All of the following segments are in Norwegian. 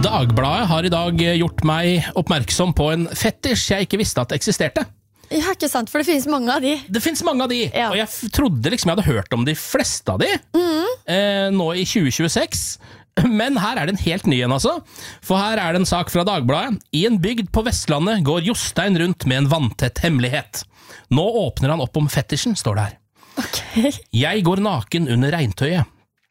Dagbladet har I dag gjort meg oppmerksom på en fetisj jeg ikke visste at eksisterte. Ja, ikke sant, for det finnes mange av de. Det finnes mange av de, Ja. og jeg trodde liksom jeg hadde hørt om de fleste av de, nå I 2026. Men her det en helt ny en altså. For her det en sak fra Dagbladet. I en bygd på Vestlandet går Jostein rundt med en vanntett hemmelighet. Nå åpner han opp om fetisjen, står det her. Ok. Jeg går naken under regntøyet.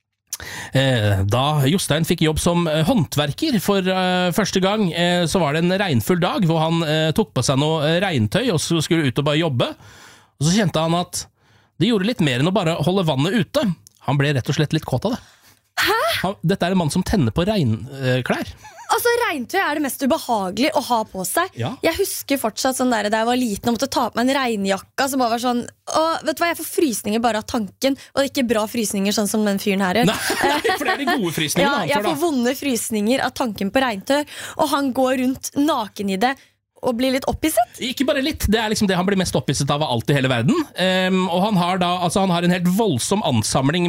Da Jostein fikk jobb som håndverker for første gang, så var det en regnfull dag hvor han tok på seg noe regntøy og så skulle ut og bare jobbe. Og så kjente han at det gjorde litt mer enn å bare holde vannet ute. Han ble rett og slett litt kåt av det. Hæ? Dette en mann som tenner på regnklær. Altså, regntøy det mest ubehagelige å ha på seg. Ja. Jeg husker fortsatt sånn der jeg var liten og måtte ta på meg en regnjakka som bare var sånn, vet du hva, jeg får frysninger bare av tanken, og det ikke bra frysninger sånn som den fyren her gjør. Nei, for det de gode frysningene Ja, han jeg får da. får vonde frysninger av tanken på regntøy, og han går rundt naken I det og blir litt opphisset. Ikke bare litt, det liksom det han blir mest opphisset av alt I hele verden. Og han har da, altså han har en helt voldsom ansamling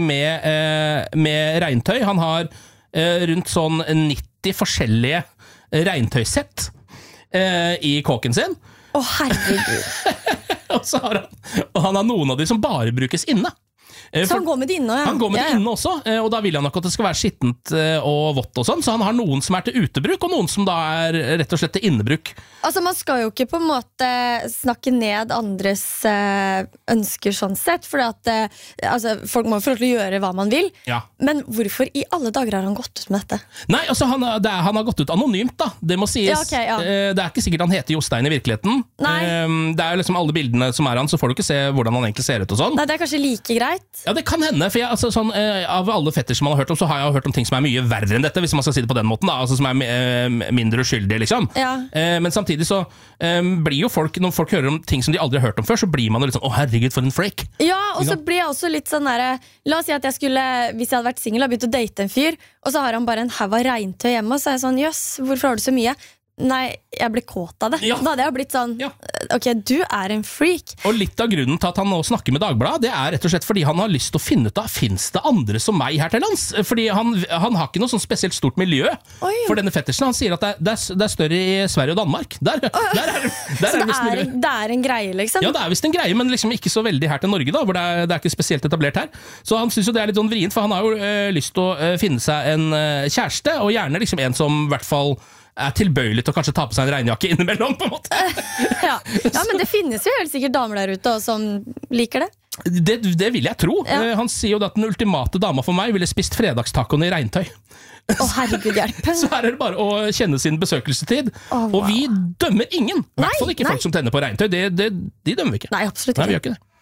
med regntøy. Han har rundt sånn 90 forskjellige regntøysett I kåken sin. Å, herregud. og han har noen av de som bare brukes inne. Så han går med det inne, ja. Han går med Ja, det inne også, og da vil han nok at det skal være skittent og vått og sånn, så han har noen som til utebruk, og noen som da rett og slett til innebruk. Altså, man skal jo ikke på en måte snakke ned andres ønsker sånn sett, for altså, folk må jo få lov til å gjøre hva man vil. Ja. Men hvorfor I alle dager har han gått ut med dette? Nei, altså han har gått ut anonymt da, det må sies. Ja, ok, ja. Det ikke sikkert han heter Jostein I virkeligheten. Nei. Det liksom alle bildene som han, så får du ikke se hvordan han egentlig ser ut og sånn. Nei, det kanskje like greit. Ja, det kan hende, for altså, sånn, av alle fetisjer man har hørt om, så har jeg hørt om ting som mye verre enn dette, hvis man skal si det på den måten, da, altså, som mindre uskyldige, liksom. Ja. Men samtidig så blir jo folk, når folk hører om ting som de aldri har hørt om før, så blir man jo litt sånn, å herregud, for en freak. Ja, og så blir jeg også litt sånn der, la oss si at jeg skulle, hvis jeg hadde vært single, begynt å date en fyr, og så har han bare en haug av regntøy hjemme, og så jeg sånn, jøss, hvorfor har du så mye? Nei, jeg ble kåt av det. Ja. Da hadde jeg blitt sånn, Ja. ok, du en freak. Og litt av grunnen til at han nå snakker med Dagbladet, det rett og slett fordi han har lyst til å finne ut av, finnes det andre som meg her til lands? Fordi han har ikke noe sånn spesielt stort miljø Oi. for denne fetisjen. Han sier at det er større I Sverige og Danmark. Der Så visst miljø. det en greie, liksom? Ja, det visst en greie, men liksom ikke så veldig her til Norge da, hvor det ikke spesielt etablert her. Så han synes jo det litt sånn vrient, for han har jo lyst til å finne seg en kjæreste, og gjerne liksom en som I hvert fall tilbøyelig til å kanskje ta på seg en regnjakke innimellom, på en måte. Ja, men det finnes jo helt sikkert damer der ute også, som liker det. Det vil jeg tro. Ja. Han sier jo at den ultimate dama for meg ville spist fredagstacoen I regntøy. Å, herregud, hjelp. Så her det bare å kjenne sin besøkelsestid. Å, wow. Og vi dømmer ingen. I hvert fall ikke Nei. folk som tenner på regntøy. De dømmer vi ikke. Nei, absolutt Nei, vi ikke. gjør ikke det.